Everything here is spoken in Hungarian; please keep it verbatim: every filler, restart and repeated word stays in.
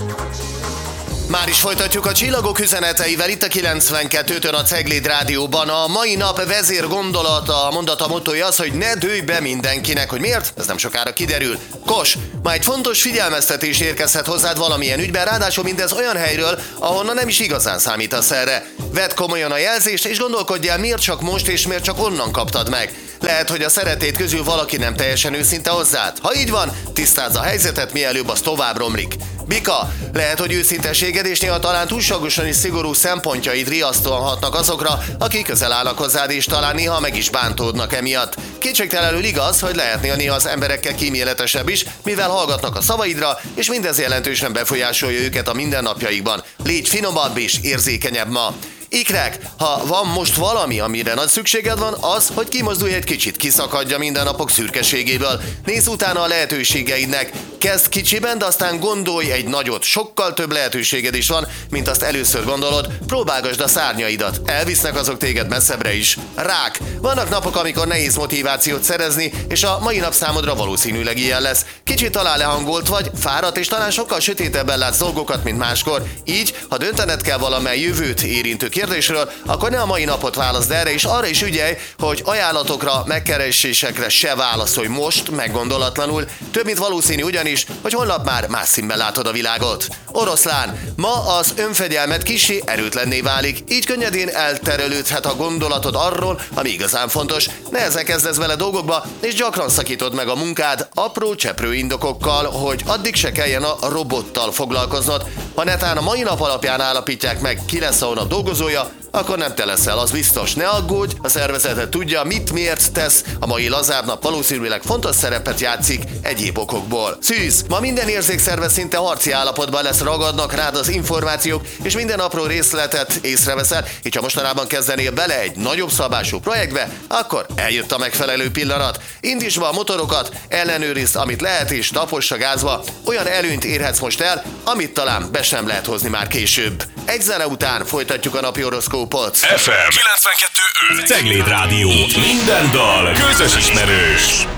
Már is folytatjuk a csillagok üzeneteivel itt a kilencvenkettőtön a Cegléd Rádióban. A mai nap vezér gondolata, a mondata mottoja az, hogy ne dőj be mindenkinek. Hogy miért? Ez nem sokára kiderül. Kos, ma egy fontos figyelmeztetés érkezhet hozzád valamilyen ügyben, ráadásul mindez olyan helyről, ahonnan nem is igazán számítasz erre. Vedd komolyan a jelzést, és gondolkodj el, miért csak most és miért csak onnan kaptad meg. Lehet, hogy a szeretét közül valaki nem teljesen őszinte hozzád. Ha így van, tisztázz a helyzetet, mielőbb az tovább romlik. Bika, lehet, hogy őszinteséged és néha talán túlságosan is szigorú szempontjaid riasztóan hatnak azokra, akik közel állnak hozzád, és talán néha meg is bántódnak emiatt. Kétségtelenül igaz, hogy lehetnél néha az emberekkel kíméletesebb is, mivel hallgatnak a szavaidra, és mindez jelentősen befolyásolja őket a mindennapjaikban. Légy finomabb és érzékenyebb ma. Ikrek, ha van most valami, amire nagy szükséged van, az, hogy kimozdulj egy kicsit, kiszakadj a mindennapok szürkeségéből. Nézz utána a lehetőségeidnek. Kezd kicsiben, de aztán gondolj egy nagyot. Sokkal több lehetőséged is van, mint azt először gondolod. Próbálgasd a szárnyaidat. Elvisznek azok téged messzebbre is. Rák. Vannak napok, amikor nehéz motivációt szerezni, és a mai nap számodra valószínűleg ilyen lesz. Kicsit talán lehangolt vagy, fáradt, és talán sokkal sötétebben látsz dolgokat, mint máskor. Így, ha döntened kell valamely jövőt érintő kérdésről, akkor ne a mai napot válaszd erre, és arra is ügyelj, hogy ajánlatokra, megkeresésekre se válaszolj most, meggondolatlanul. Több mint valószínű ugyanis, hogy holnap már más színben látod a világot. Oroszlán, ma az önfegyelmet kissé erőtlenné válik, így könnyedén elterelődhet a gondolatod arról, ami igazán fontos. Nehezen kezdesz vele dolgokba, és gyakran szakítod meg a munkád apró cseprő indokokkal, hogy addig se kelljen a robottal foglalkoznod. Ha netán a mai nap alapján állapítják meg, ki lesz a hónap dolgozója, akkor nem te leszel, az biztos. Ne aggódj, a szervezeted tudja, mit miért tesz. A mai lazább nap valószínűleg fontos szerepet játszik egyéb okokból. Szűz, ma minden érzékszerve szinte harci állapotban lesz, ragadnak rád az információk, és minden apró részletet észreveszel. Így ha mostanában kezdenél bele egy nagyobb szabású projektbe, akkor eljött a megfelelő pillanat. Indítsd be a motorokat, ellenőrizd, amit lehet, és tapossa gázba. Olyan előnyt érhetsz most el, amit talán be sem lehet hozni már később. Egy zene után folytatjuk a napi horoszkópot. ef em kilencvenkettő öt Cegléd Rádió. Itt minden dal közös ismerős.